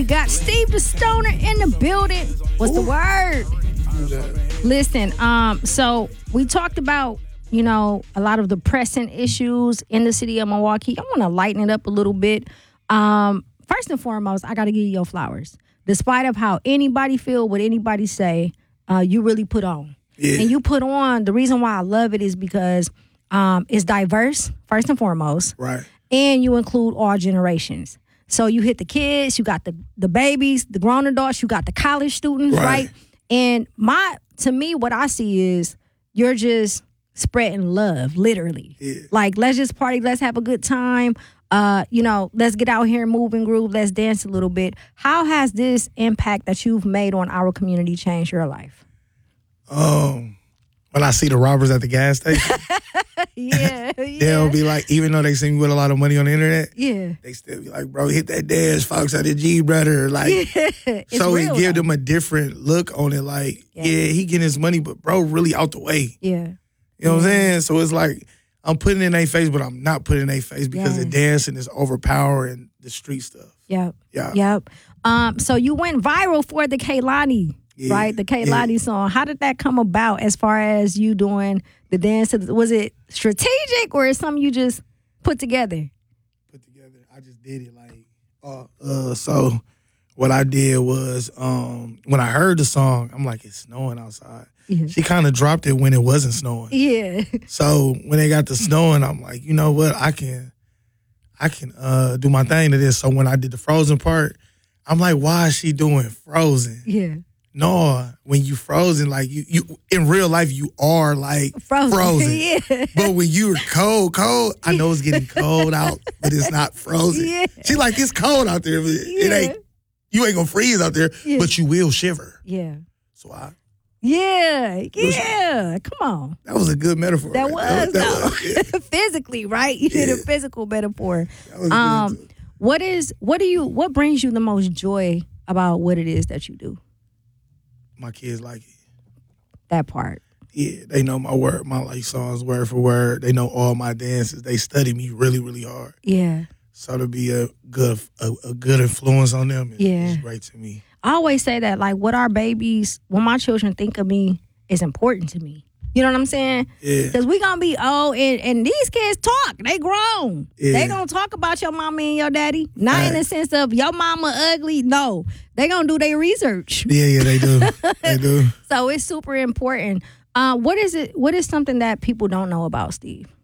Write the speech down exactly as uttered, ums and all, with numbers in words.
We got Steve the Stoner in the building. What's the word? Listen, um, so we talked about, you know, a lot of the pressing issues in the city of Milwaukee. I want to lighten it up a little bit. Um, first and foremost, I got to give you your flowers. Despite of how anybody feel, what anybody say, uh, you really put on. Yeah. And you put on, the reason why I love it is because um, it's diverse, first and foremost. Right. And you include all generations. So you hit the kids, you got the, the babies, the grown adults, you got the college students, right? right? And my to me, what I see is you're just spreading love, literally. Yeah. Like, let's just party, let's have a good time. Uh, you know, let's get out here and move and groove, let's dance a little bit. How has this impact that you've made on our community changed your life? Um, when I see the robbers at the gas station, yeah, yeah, they'll be like, even though they see me with a lot of money on the internet, yeah, they still be like, bro, hit that dance, folks at the G, brother. Like, yeah, so it give though. them a different look on it. Like, yeah. yeah, he getting his money, but bro, really out the way. Yeah, you know what I'm saying? So it's like I'm putting it in their face, but I'm not putting it in their face because yeah. the dancing is overpowering the street stuff. Yep. Yeah. Yep. Um. So you went viral for the Kehlani. Yeah, right, the Kehlani yeah. song. How did that come about as far as you doing the dance? Was it strategic or is something you just put together? Put together. I just did it like, uh, uh, so what I did was um, when I heard the song, I'm like, it's snowing outside. Yeah. She kind of dropped it when it wasn't snowing. Yeah. So when they got the snowing, I'm like, you know what? I can, I can uh, do my thing to this. So when I did the Frozen part, I'm like, why is she doing Frozen? Yeah. No, when you frozen, like you, you in real life, you are like frozen. frozen. Yeah. But when you're cold, cold, I know it's getting cold out, but it's not frozen. Yeah. She like, it's cold out there, but yeah. it ain't. You ain't gonna freeze out there, yeah. but you will shiver. Yeah. So I. Yeah, yeah. Come on. That was a good metaphor. That right? was, that was, that was yeah. physically, right? You yeah. did a physical metaphor. That was um, good what is what do you what brings you the most joy about what it is that you do? My kids like it. That part. Yeah, they know my word, my like songs word for word. They know all my dances. They study me really, really hard. Yeah. So to be a good a, a good influence on them is, yeah. is great to me. I always say that, like, what our babies, when my children think of me, is important to me. You know what I'm saying? Yeah. Because we going to be old, and, and these kids talk. They grown. Yeah. They don't talk about your mama and your daddy. Not right. in the sense of your mama ugly. No. They going to do their research. Yeah, yeah, they do. They do. So it's super important. Uh, what is it? What is something that people don't know about Steve?